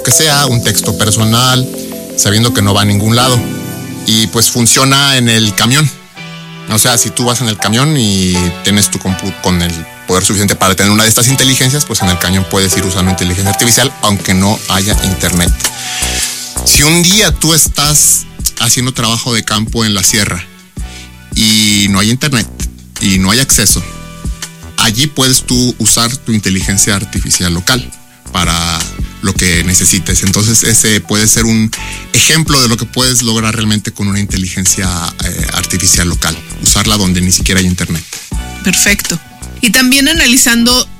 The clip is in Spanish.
que sea, un texto personal, sabiendo que no va a ningún lado. Y pues funciona en el camión. O sea, si tú vas en el camión y tienes tu compu con el poder suficiente para tener una de estas inteligencias, pues en el camión puedes ir usando inteligencia artificial, aunque no haya internet. Si un día tú estás haciendo trabajo de campo en la sierra y no hay internet y no hay acceso, allí puedes tú usar tu inteligencia artificial local para lo que necesites. Entonces ese puede ser un ejemplo de lo que puedes lograr realmente con una inteligencia artificial local, usarla donde ni siquiera hay internet. Perfecto. Y también analizando